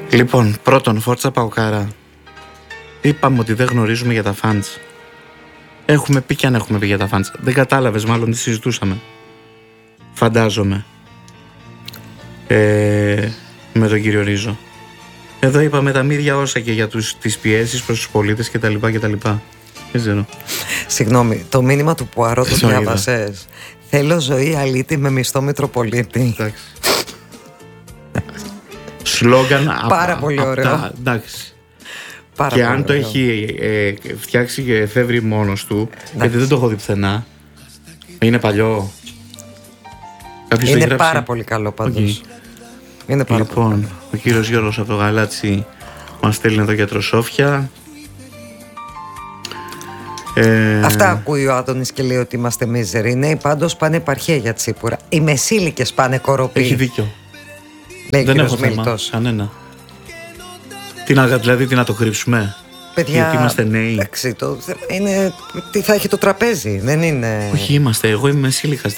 Λοιπόν, πρώτον, Φόρτσα Παοκάρα. Είπαμε ότι δεν γνωρίζουμε για τα φαντς. Έχουμε πει και αν έχουμε πει για τα φαντς. Δεν κατάλαβες μάλλον τι συζητούσαμε. Φαντάζομαι. Με τον κύριο Ρίζο. Εδώ είπαμε τα μύρια όσα και για τις πιέσεις προς τους πολίτες κτλ. Δεν ξέρω. Συγγνώμη, το μήνυμα του Πουαρό το διάβασες? Θέλω ζωή αλήτη με μισθό Μητροπολίτη. Εντάξει. Σλόγγαν. Πάρα πολύ ωραίο. Εντάξει. Πάρα και πολύ αν το ωραίο. έχει φτιάξει και εφεύρει μόνος του, γιατί δεν το έχω δει πουθενά. Είναι παλιό. Κάποιος το Είναι έχει γράψει? πάρα πολύ καλό πάντως. Είναι πάρα πολύ Λοιπόν, ο κύριος Γιώργος από το Γαλάτσι μας στέλνει εδώ για τροσόφια. Αυτά ακούει ο Άδωνης και λέει ότι είμαστε μίζεροι. Ναι, πάντως πάνε επαρχία για τσίπουρα. Οι μεσήλικες πάνε κοροπή. Έχει δίκιο. Λέει Δεν ο έχω κύριος θέμα, Μίλτος. κανένα. Δηλαδή τι να το κρύψουμε? Παιδιά, Γιατί είμαστε νέοι. εντάξει, είναι, τι θα έχει το τραπέζι, δεν είναι. Όχι, είμαστε. Εγώ είμαι μεσήλικας.